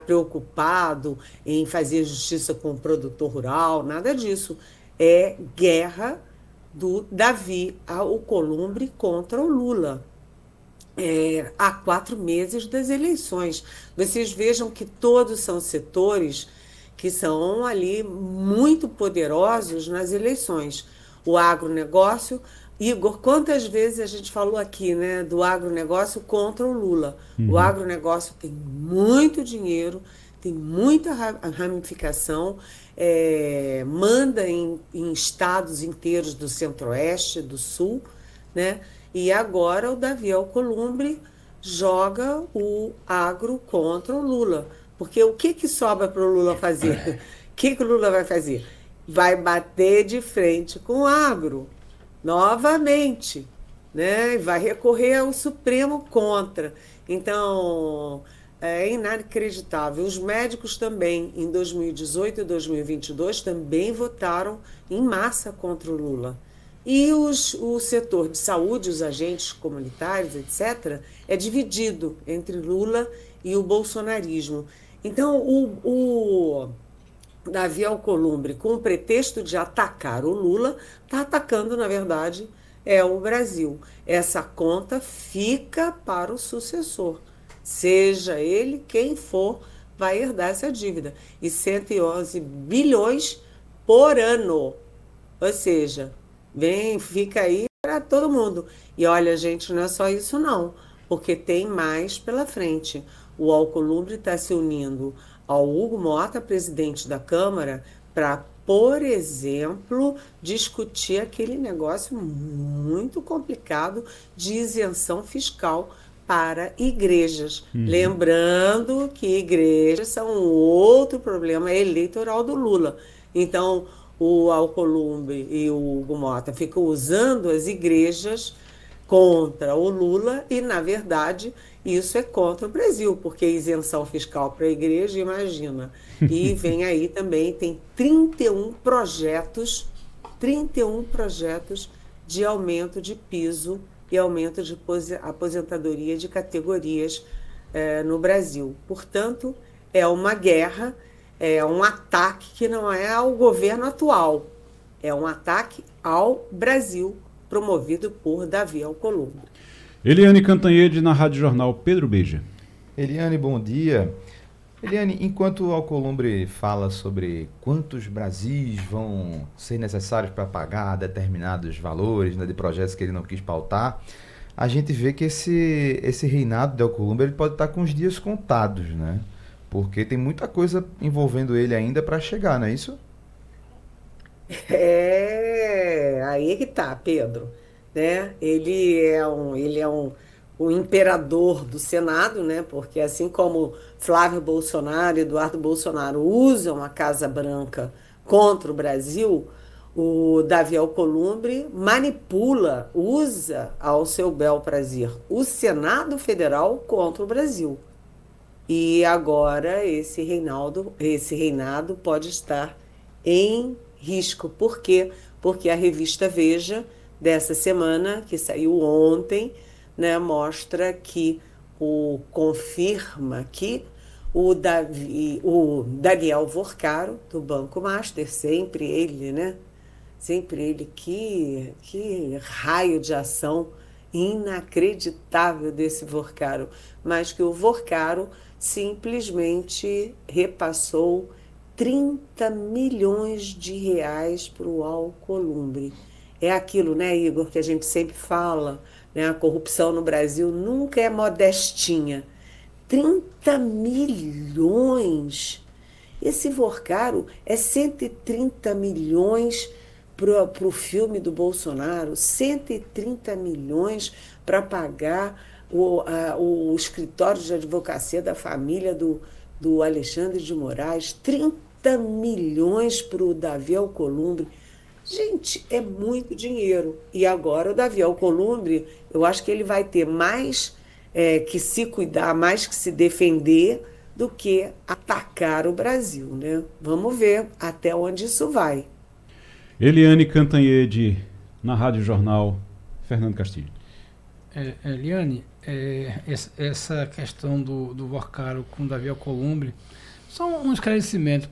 preocupado em fazer justiça com o produtor rural, nada disso. É guerra do Davi Alcolumbre contra o Lula. Há 4 meses das eleições. Vocês vejam que todos são setores que são ali muito poderosos nas eleições. O agronegócio, Igor, quantas vezes a gente falou aqui, né, do agronegócio contra o Lula? O Uhum. agronegócio tem muito dinheiro, tem muita ramificação, manda em estados inteiros do Centro-Oeste, do Sul, né? E agora o Davi Alcolumbre joga o agro contra o Lula. Porque o que sobra para o Lula fazer? O que o Lula vai fazer? Vai bater de frente com o agro, novamente, né? E vai recorrer ao Supremo contra. Então, é inacreditável. Os médicos também, em 2018 e 2022, também votaram em massa contra o Lula. E o setor de saúde, os agentes comunitários, etc., é dividido entre Lula e o bolsonarismo. Então, Davi Alcolumbre, com o pretexto de atacar o Lula, está atacando, na verdade, o Brasil. Essa conta fica para o sucessor. Seja ele quem for, vai herdar essa dívida. E 111 bilhões por ano. Ou seja, vem, fica aí para todo mundo. E olha, gente, não é só isso não, porque tem mais pela frente. O Alcolumbre está se unindo ao Hugo Mota, presidente da Câmara, para, por exemplo, discutir aquele negócio muito complicado de isenção fiscal para igrejas. Uhum. Lembrando que igrejas são um outro problema eleitoral do Lula. Então, o Alcolumbre e o Hugo Mota ficam usando as igrejas contra o Lula e, na verdade, isso é contra o Brasil, porque isenção fiscal para a igreja, imagina. E vem aí também, tem 31 projetos de aumento de piso e aumento de aposentadoria de categorias no Brasil. Portanto, é uma guerra, é um ataque que não é ao governo atual, é um ataque ao Brasil, promovido por Davi Alcolumbre. Eliane Cantanhede na Rádio Jornal Pedro Beija. Eliane, bom dia. Eliane, enquanto o Alcolumbre fala sobre quantos Brasis vão ser necessários para pagar determinados valores, né, de projetos que ele não quis pautar, a gente vê que esse reinado de Alcolumbre ele pode estar com os dias contados, né? Porque tem muita coisa envolvendo ele ainda para chegar, não é isso? Aí é que tá, Pedro, né? Ele é um imperador do Senado, né? Porque assim como Flávio Bolsonaro e Eduardo Bolsonaro usam a Casa Branca contra o Brasil, o Davi Alcolumbre manipula, usa ao seu bel prazer o Senado Federal contra o Brasil. E agora esse reinado pode estar em risco. Por quê? Porque a revista Veja dessa semana, que saiu ontem, né, mostra que confirma que o Daniel Vorcaro, do Banco Master, sempre ele, né? Sempre ele, que raio de ação inacreditável desse Vorcaro, mas que o Vorcaro simplesmente repassou 30 milhões de reais para o Alcolumbre. É aquilo, né, Igor, que a gente sempre fala, né? A corrupção no Brasil nunca é modestinha. 30 milhões. Esse Vorcaro é 130 milhões para o filme do Bolsonaro, 130 milhões para pagar o escritório de advocacia da família do Alexandre de Moraes, 30 milhões para o Davi Alcolumbre. Gente, é muito dinheiro. E agora o Davi Alcolumbre, eu acho que ele vai ter mais que se cuidar, mais que se defender, do que atacar o Brasil, né? Vamos ver até onde isso vai. Eliane Cantanhede na Rádio Jornal Fernando Castilho. Eliane, essa questão do Vocaro com Davi Alcolumbre, só um esclarecimento.